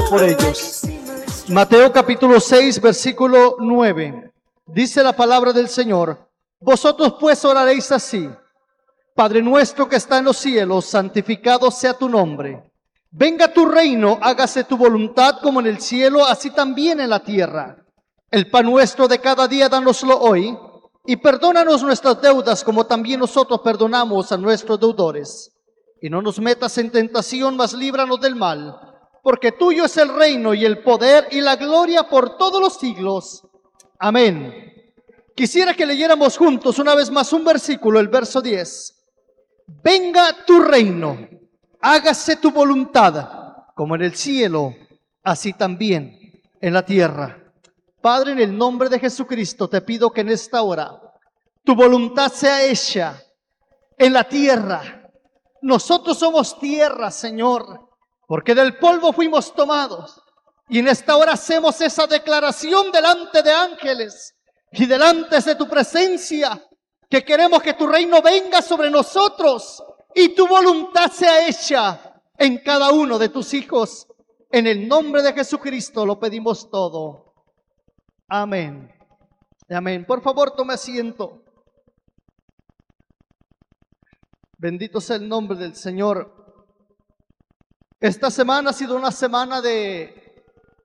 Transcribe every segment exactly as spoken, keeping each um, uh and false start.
por ellos. Mateo capítulo seis, versículo nueve. Dice la palabra del Señor: vosotros pues oraréis así: Padre nuestro que está en los cielos, santificado sea tu nombre. Venga tu reino, hágase tu voluntad como en el cielo, así también en la tierra. El pan nuestro de cada día, dánoslo hoy, y perdónanos nuestras deudas como también nosotros perdonamos a nuestros deudores. Y no nos metas en tentación, mas líbranos del mal, porque tuyo es el reino y el poder y la gloria por todos los siglos. Amén. Quisiera que leyéramos juntos una vez más un versículo, el verso diez. Venga tu reino, hágase tu voluntad, como en el cielo, así también en la tierra. Padre, en el nombre de Jesucristo, te pido que en esta hora tu voluntad sea hecha en la tierra. Nosotros somos tierra, Señor, porque del polvo fuimos tomados. Y en esta hora hacemos esa declaración delante de ángeles y delante de tu presencia, que queremos que tu reino venga sobre nosotros y tu voluntad sea hecha en cada uno de tus hijos. En el nombre de Jesucristo lo pedimos todo. Amén. Amén. Por favor, tome asiento. Bendito sea el nombre del Señor. Esta semana ha sido una semana de,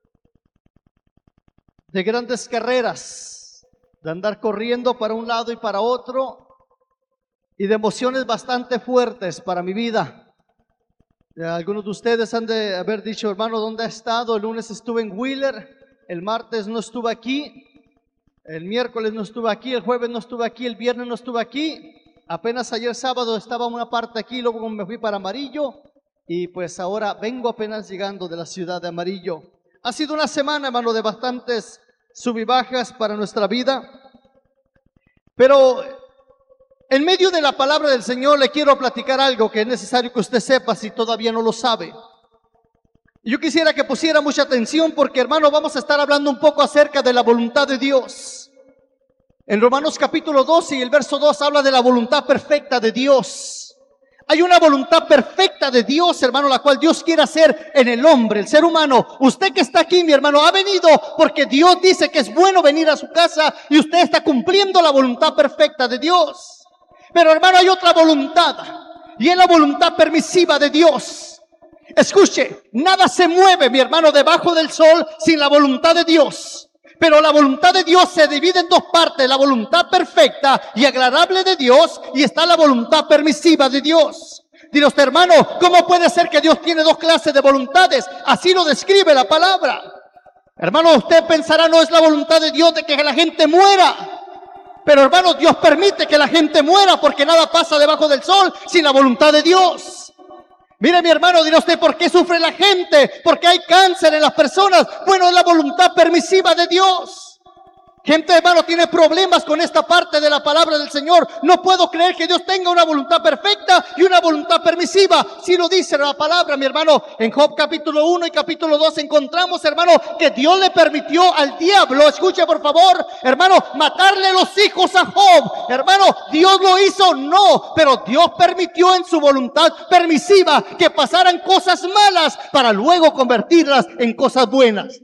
de grandes carreras, de andar corriendo para un lado y para otro, y de emociones bastante fuertes para mi vida. Algunos de ustedes han de haber dicho: hermano, ¿dónde ha estado? El lunes estuve en Wheeler, el martes no estuve aquí, el miércoles no estuve aquí, el jueves no estuve aquí, el viernes no estuve aquí. Apenas ayer sábado estaba una parte aquí, luego me fui para Amarillo, y pues ahora vengo apenas llegando de la ciudad de Amarillo. Ha sido una semana, hermano, de bastantes sub y bajas para nuestra vida, pero en medio de la palabra del Señor le quiero platicar algo que es necesario que usted sepa si todavía no lo sabe. Yo quisiera que pusiera mucha atención porque, hermano, vamos a estar hablando un poco acerca de la voluntad de Dios. En Romanos capítulo doce y el verso dos habla de la voluntad perfecta de Dios. Hay una voluntad perfecta de Dios, hermano, la cual Dios quiere hacer en el hombre, el ser humano. Usted que está aquí, mi hermano, ha venido porque Dios dice que es bueno venir a su casa y usted está cumpliendo la voluntad perfecta de Dios. Pero, hermano, hay otra voluntad y es la voluntad permisiva de Dios. Escuche, nada se mueve, mi hermano, debajo del sol sin la voluntad de Dios. Pero la voluntad de Dios se divide en dos partes: la voluntad perfecta y agradable de Dios, y está la voluntad permisiva de Dios. Dirá usted: hermano, ¿cómo puede ser que Dios tiene dos clases de voluntades? Así lo describe la palabra. Hermano, usted pensará: no es la voluntad de Dios de que la gente muera. Pero, hermano, Dios permite que la gente muera porque nada pasa debajo del sol sin la voluntad de Dios. Mire, mi hermano, dirá usted: ¿por qué sufre la gente? ¿Por qué hay cáncer en las personas? Bueno, es la voluntad permisiva de Dios. Gente, hermano, tiene problemas con esta parte de la palabra del Señor. No puedo creer que Dios tenga una voluntad perfecta y una voluntad permisiva. Si lo dice la palabra, mi hermano, en Job capítulo uno y capítulo dos encontramos, hermano, que Dios le permitió al diablo, escuche por favor, hermano, matarle los hijos a Job. Hermano, ¿Dios lo hizo? No, pero Dios permitió en su voluntad permisiva que pasaran cosas malas para luego convertirlas en cosas buenas.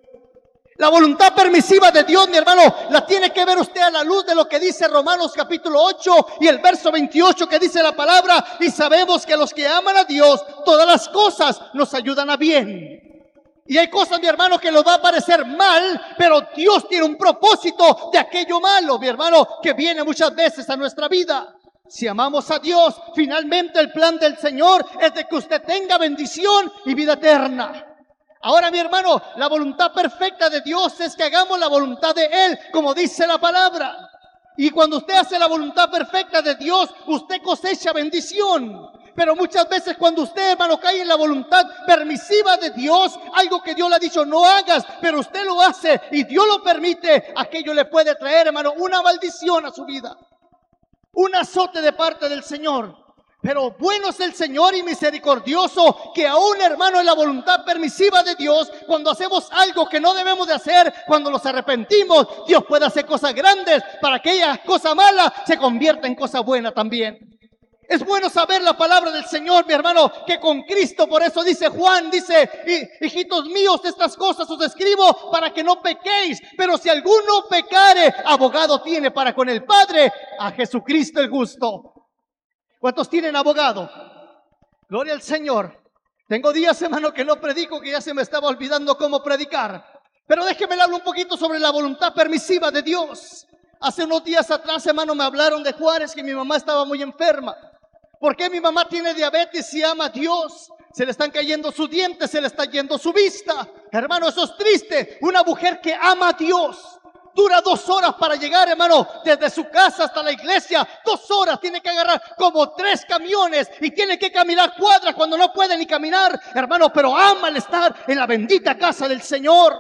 La voluntad permisiva de Dios, mi hermano, la tiene que ver usted a la luz de lo que dice Romanos capítulo ocho y el verso veintiocho, que dice la palabra: y sabemos que los que aman a Dios, todas las cosas nos ayudan a bien. Y hay cosas, mi hermano, que nos va a parecer mal, pero Dios tiene un propósito de aquello malo, mi hermano, que viene muchas veces a nuestra vida. Si amamos a Dios, finalmente el plan del Señor es de que usted tenga bendición y vida eterna. Ahora, mi hermano, la voluntad perfecta de Dios es que hagamos la voluntad de Él, como dice la palabra. Y cuando usted hace la voluntad perfecta de Dios, usted cosecha bendición. Pero muchas veces cuando usted, hermano, cae en la voluntad permisiva de Dios, algo que Dios le ha dicho no hagas, pero usted lo hace y Dios lo permite, aquello le puede traer, hermano, una maldición a su vida. Un azote de parte del Señor. Pero bueno es el Señor y misericordioso, que aún, hermano, en la voluntad permisiva de Dios, cuando hacemos algo que no debemos de hacer, cuando nos arrepentimos, Dios puede hacer cosas grandes para que aquella cosa mala se convierta en cosa buena también. Es bueno saber la palabra del Señor, mi hermano, que con Cristo, por eso dice Juan, dice, hijitos míos, estas cosas os escribo para que no pequéis, pero si alguno pecare, abogado tiene para con el Padre, a Jesucristo el justo. ¿Cuántos tienen abogado? Gloria al Señor. Tengo días, hermano, que no predico, que ya se me estaba olvidando cómo predicar. Pero déjeme hablar un poquito sobre la voluntad permisiva de Dios. Hace unos días atrás, hermano, me hablaron de Juárez, que mi mamá estaba muy enferma. ¿Por qué mi mamá tiene diabetes y ama a Dios? Se le están cayendo sus dientes, se le está yendo su vista. Hermano, eso es triste. Una mujer que ama a Dios dura dos horas para llegar, hermano, desde su casa hasta la iglesia. Dos horas, tiene que agarrar como tres camiones y tiene que caminar cuadras cuando no puede ni caminar, hermano, pero ama el estar en la bendita casa del Señor.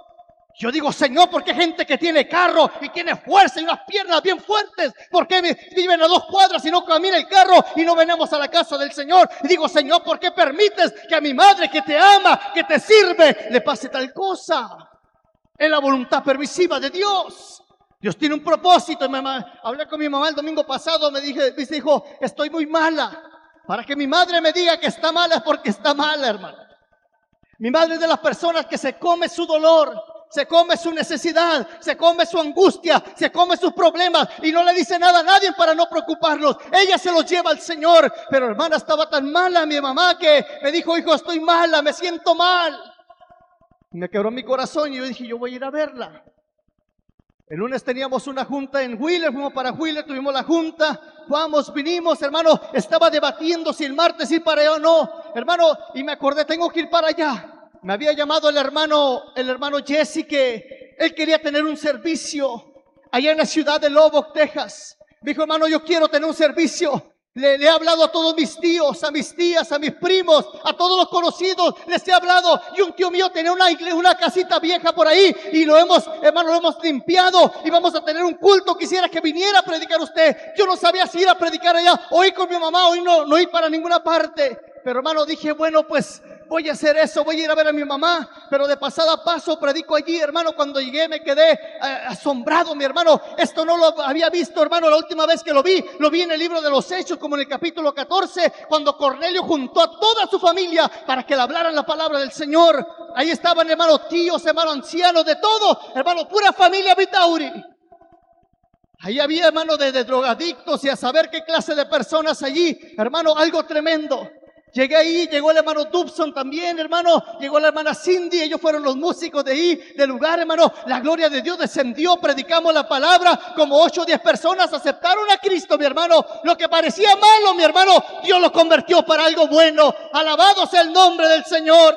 Yo digo, Señor, ¿por qué gente que tiene carro y tiene fuerza y unas piernas bien fuertes? ¿Por qué viven a dos cuadras y no camina el carro y no venimos a la casa del Señor? Y digo, Señor, ¿por qué permites que a mi madre que te ama, que te sirve, le pase tal cosa? Es la voluntad permisiva de Dios. Dios tiene un propósito. Y mamá, hablé con mi mamá el domingo pasado, me dije, me dijo, estoy muy mala. Para que mi madre me diga que está mala es porque está mala, hermano. Mi madre es de las personas que se come su dolor, se come su necesidad, se come su angustia, se come sus problemas y no le dice nada a nadie para no preocuparlos. Ella se los lleva al Señor. Pero hermana, estaba tan mala mi mamá que me dijo, hijo, estoy mala, me siento mal. Me quebró mi corazón y yo dije, yo voy a ir a verla. El lunes teníamos una junta en Wheeler, fuimos para Wheeler, tuvimos la junta, vamos, vinimos, hermano, estaba debatiendo si el martes ir para allá o no, hermano, y me acordé, tengo que ir para allá. Me había llamado el hermano, el hermano Jesse, que él quería tener un servicio allá en la ciudad de Lubbock, Texas. Me dijo, hermano, yo quiero tener un servicio. Le, le he hablado a todos mis tíos, a mis tías, a mis primos, a todos los conocidos, les he hablado. Y un tío mío tenía una iglesia, una casita vieja por ahí y lo hemos, hermano, lo hemos limpiado y vamos a tener un culto. Quisiera que viniera a predicar usted. Yo no sabía si ir a predicar allá o ir con mi mamá o ir no, no ir para ninguna parte. Pero hermano, dije, bueno, pues voy a hacer eso, voy a ir a ver a mi mamá, pero de pasada paso predico allí, hermano. Cuando llegué me quedé eh, asombrado, mi hermano. Esto no lo había visto, hermano, la última vez que lo vi, lo vi en el libro de los Hechos, como en el capítulo catorce, cuando Cornelio juntó a toda su familia para que le hablaran la palabra del Señor. Ahí estaban, hermano, tíos, hermano, ancianos, de todo, hermano, pura familia Vitauri. Ahí había, hermano, de, de drogadictos y a saber qué clase de personas allí, hermano, algo tremendo. Llegué ahí, llegó el hermano Dubson también, hermano, llegó la hermana Cindy, ellos fueron los músicos de ahí, del lugar, hermano. La gloria de Dios descendió, predicamos la palabra, como ocho o diez personas aceptaron a Cristo, mi hermano. Lo que parecía malo, mi hermano, Dios lo convirtió para algo bueno. Alabado sea el nombre del Señor.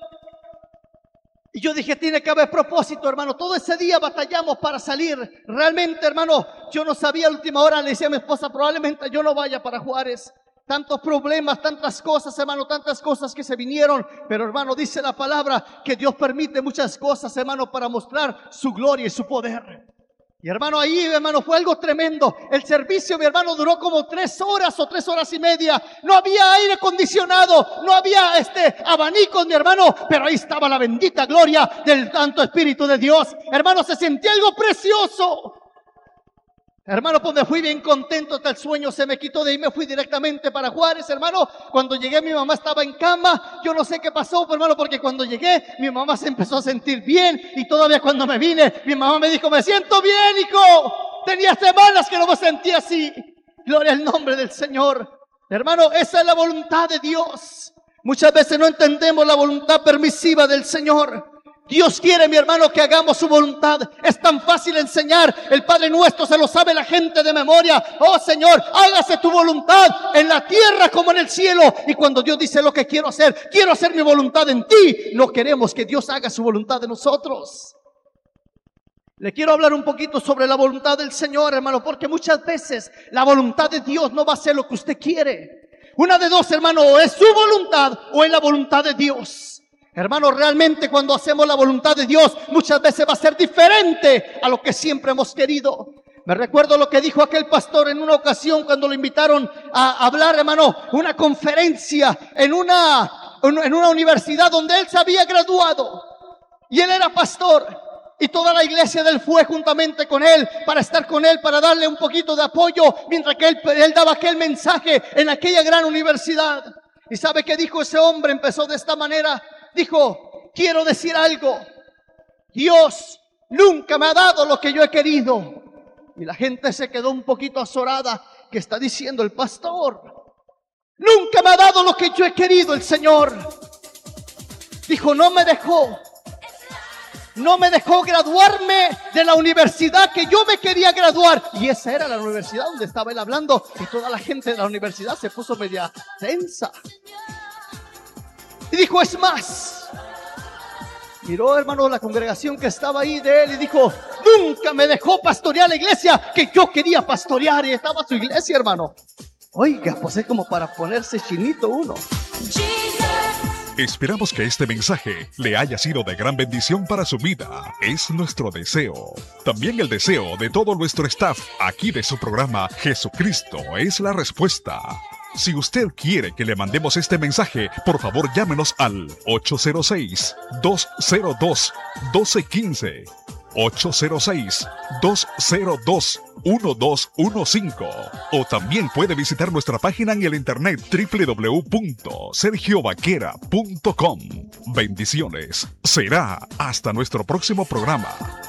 Y yo dije, tiene que haber propósito, hermano. Todo ese día batallamos para salir. Realmente, hermano, yo no sabía, a la última hora le decía a mi esposa, probablemente yo no vaya para Juárez. Tantos problemas, tantas cosas, hermano, tantas cosas que se vinieron. Pero, hermano, dice la palabra que Dios permite muchas cosas, hermano, para mostrar su gloria y su poder. Y, hermano, ahí, hermano, fue algo tremendo. El servicio, mi hermano, duró como tres horas o tres horas y media. No había aire acondicionado, no había este abanicos, mi hermano, pero ahí estaba la bendita gloria del Santo Espíritu de Dios. Hermano, se sentía algo precioso. Hermano, pues me fui bien contento, hasta el sueño se me quitó. De ahí me fui directamente para Juárez, hermano. Cuando llegué mi mamá estaba en cama. Yo no sé qué pasó, hermano, porque cuando llegué mi mamá se empezó a sentir bien. Y todavía cuando me vine, mi mamá me dijo, me siento bien, hijo. Tenía semanas que no me sentía así. Gloria al nombre del Señor. Hermano, esa es la voluntad de Dios. Muchas veces no entendemos la voluntad permisiva del Señor. Dios quiere, mi hermano, que hagamos su voluntad. Es tan fácil enseñar. El Padre Nuestro se lo sabe la gente de memoria. Oh Señor, hágase tu voluntad en la tierra como en el cielo. Y cuando Dios dice lo que quiero hacer, quiero hacer mi voluntad en ti, no queremos que Dios haga su voluntad de nosotros. Le quiero hablar un poquito sobre la voluntad del Señor, hermano, porque muchas veces la voluntad de Dios no va a ser lo que usted quiere. Una de dos, hermano, o es su voluntad o es la voluntad de Dios. Hermano, realmente cuando hacemos la voluntad de Dios, muchas veces va a ser diferente a lo que siempre hemos querido. Me recuerdo lo que dijo aquel pastor en una ocasión cuando lo invitaron a hablar, hermano, una conferencia en una, en una universidad donde él se había graduado. Y él era pastor. Y toda la iglesia de él fue juntamente con él para estar con él, para darle un poquito de apoyo mientras que él, él daba aquel mensaje en aquella gran universidad. ¿Y sabe qué dijo ese hombre? Empezó de esta manera. Dijo, quiero decir algo. Dios nunca me ha dado lo que yo he querido. Y la gente se quedó un poquito azorada. ¿Qué está diciendo el pastor? Nunca me ha dado lo que yo he querido el Señor. Dijo, no me dejó. No me dejó graduarme de la universidad que yo me quería graduar. Y esa era la universidad donde estaba él hablando. Y toda la gente de la universidad se puso media tensa. Y dijo, es más. Miró, hermano, la congregación que estaba ahí de él y dijo, nunca me dejó pastorear la iglesia que yo quería pastorear. Y estaba su iglesia, hermano. Oiga, pues es como para ponerse chinito uno. Esperamos que este mensaje le haya sido de gran bendición para su vida. Es nuestro deseo. También el deseo de todo nuestro staff aquí de su programa Jesucristo es la respuesta. Si usted quiere que le mandemos este mensaje, por favor llámenos al ocho cero seis, dos cero dos, uno dos uno cinco. ocho cero seis, dos cero dos, uno dos uno cinco. O también puede visitar nuestra página en el internet doble u doble u doble u punto sergio vaquera punto com. Bendiciones. Será hasta nuestro próximo programa.